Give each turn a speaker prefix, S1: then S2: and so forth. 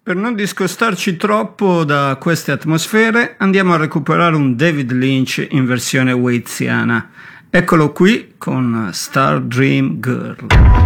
S1: Per non discostarci troppo da queste atmosfere, andiamo a recuperare un David Lynch in versione waziana. Eccolo qui con Star Dream Girl.